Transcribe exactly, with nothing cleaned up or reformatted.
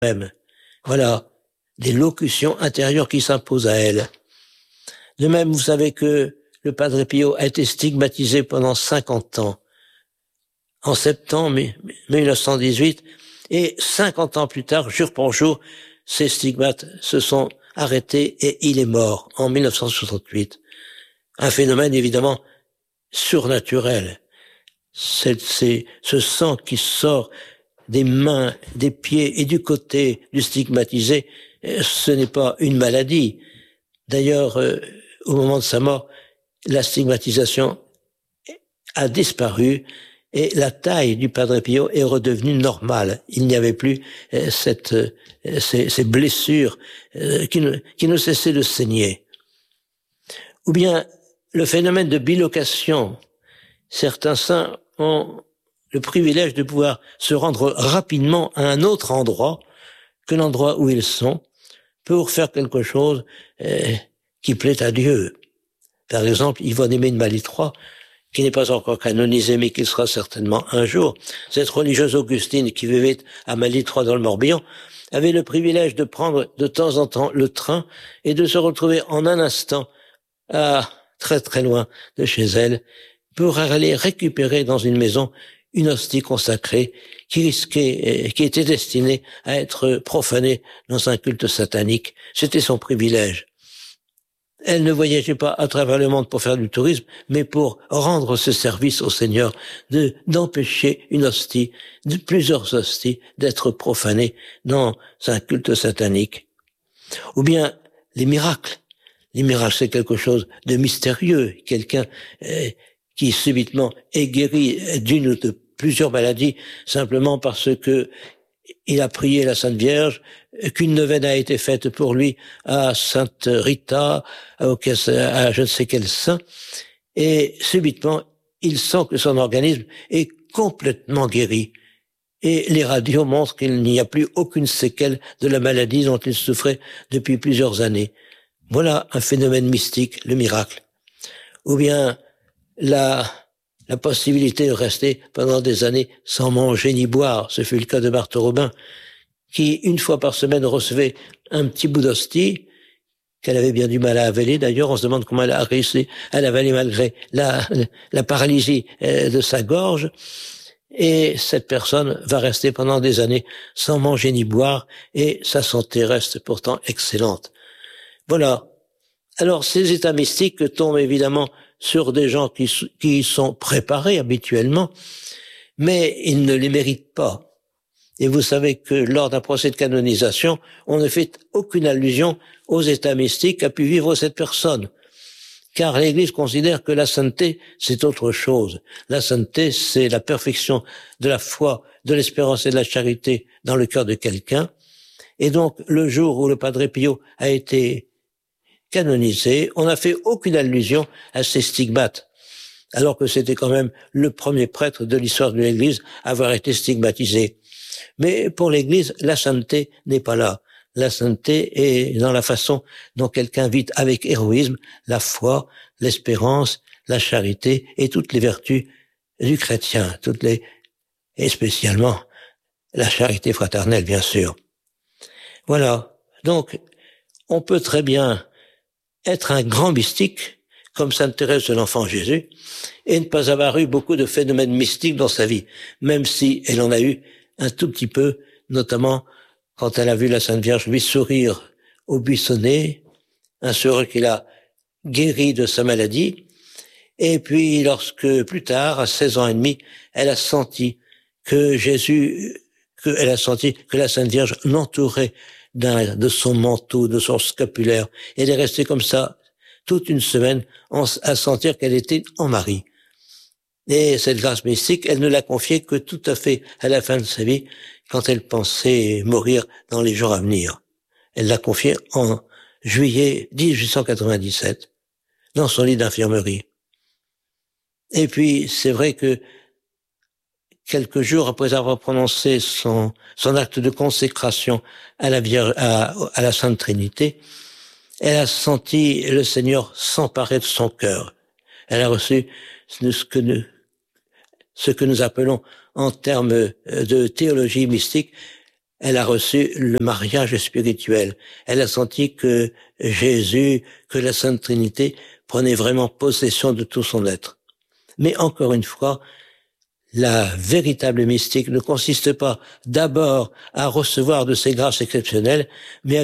même. Voilà, des locutions intérieures qui s'imposent à elle. De même, vous savez que le Padre Pio a été stigmatisé pendant cinquante ans. En septembre mille neuf cent dix-huit, et cinquante ans plus tard, jour pour jour, ces stigmates se sont arrêtés et il est mort en mille neuf cent soixante-huit. Un phénomène évidemment surnaturel. C'est, c'est ce sang qui sort des mains, des pieds et du côté du stigmatisé, ce n'est pas une maladie. D'ailleurs, euh, au moment de sa mort, la stigmatisation a disparu et la taille du Padre Pio est redevenue normale. Il n'y avait plus euh, cette, euh, ces, ces blessures euh, qui, ne, qui ne cessaient de saigner. Ou bien le phénomène de bilocation. Certains saints ont le privilège de pouvoir se rendre rapidement à un autre endroit que l'endroit où ils sont pour faire quelque chose euh, qui plaît à Dieu. Par exemple, Yvonne Aimée de Malitroit, qui n'est pas encore canonisée, mais qui sera certainement un jour, cette religieuse augustine qui vivait à Malitroit dans le Morbihan, avait le privilège de prendre de temps en temps le train et de se retrouver en un instant à très très loin de chez elle pour aller récupérer dans une maison une hostie consacrée qui risquait, qui était destinée à être profanée dans un culte satanique. C'était son privilège. Elle ne voyageait pas à travers le monde pour faire du tourisme, mais pour rendre ce service au Seigneur, de, d'empêcher une hostie, de plusieurs hosties, d'être profanées dans un culte satanique. Ou bien les miracles. Les miracles, c'est quelque chose de mystérieux. Quelqu'un euh, qui subitement est guéri d'une ou de plusieurs maladies simplement parce que il a prié la Sainte Vierge, qu'une neuvaine a été faite pour lui à Sainte Rita, à, à je ne sais quel saint, et subitement, il sent que son organisme est complètement guéri. Et les radios montrent qu'il n'y a plus aucune séquelle de la maladie dont il souffrait depuis plusieurs années. Voilà un phénomène mystique, le miracle. Ou bien la, la possibilité de rester pendant des années sans manger ni boire. Ce fut le cas de Marthe Robin, qui, une fois par semaine, recevait un petit bout d'hostie, qu'elle avait bien du mal à avaler. D'ailleurs, on se demande comment elle a réussi à l'avaler malgré la, la paralysie de sa gorge. Et cette personne va rester pendant des années sans manger ni boire, et sa santé reste pourtant excellente. Voilà. Alors, ces états mystiques tombent évidemment sur des gens qui, qui sont préparés habituellement, mais ils ne les méritent pas. Et vous savez que lors d'un procès de canonisation, on ne fait aucune allusion aux états mystiques qu'a pu vivre cette personne. Car l'Église considère que la sainteté, c'est autre chose. La sainteté, c'est la perfection de la foi, de l'espérance et de la charité dans le cœur de quelqu'un. Et donc, le jour où le Padre Pio a été canonisé, on n'a fait aucune allusion à ces stigmates, alors que c'était quand même le premier prêtre de l'histoire de l'Église à avoir été stigmatisé. Mais pour l'Église, la sainteté n'est pas là. La sainteté est dans la façon dont quelqu'un vit avec héroïsme la foi, l'espérance, la charité et toutes les vertus du chrétien, toutes les, et spécialement la charité fraternelle, bien sûr. Voilà. Donc, on peut très bien être un grand mystique, comme Sainte Thérèse de l'Enfant Jésus, et ne pas avoir eu beaucoup de phénomènes mystiques dans sa vie, même si elle en a eu un tout petit peu, notamment quand elle a vu la Sainte Vierge lui sourire au buissonnet, un sourire qui l'a guéri de sa maladie, et puis lorsque, plus tard, à seize ans et demi, elle a senti que Jésus, que elle a senti que la Sainte Vierge l'entourait d'un, de son manteau, de son scapulaire, et elle est restée comme ça toute une semaine en, à sentir qu'elle était en Marie. Et cette grâce mystique, elle ne l'a confiée que tout à fait à la fin de sa vie, quand elle pensait mourir dans les jours à venir. Elle l'a confiée en juillet dix-huit cent quatre-vingt-dix-sept, dans son lit d'infirmerie. Et puis, c'est vrai que quelques jours après avoir prononcé son, son acte de consécration à la, Vierge, à, à la Sainte Trinité, elle a senti le Seigneur s'emparer de son cœur. Elle a reçu ce que nous, ce que nous appelons en termes de théologie mystique elle a reçu le mariage spirituel. Elle a senti que Jésus, que la Sainte Trinité prenait vraiment possession de tout son être. Mais encore une fois, la véritable mystique ne consiste pas d'abord à recevoir de ces grâces exceptionnelles, mais à